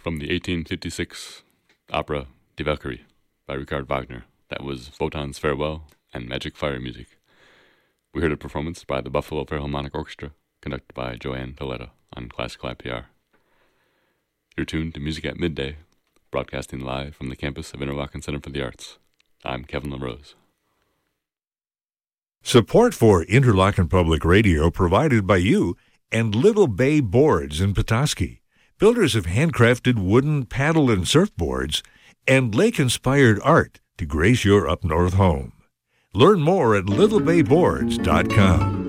from the 1856 opera Die Valkyrie by Richard Wagner. That was Wotan's Farewell and Magic Fire music. We heard a performance by the Buffalo Philharmonic Orchestra, conducted by Joanne Paletta on Classical IPR. You're tuned to Music at Midday, broadcasting live from the campus of Interlochen Center for the Arts. I'm Kevin LaRose. Support for Interlochen Public Radio provided by you and Little Bay Boards in Petoskey, builders of handcrafted wooden paddle and surfboards and lake-inspired art to grace your up-north home. Learn more at littlebayboards.com.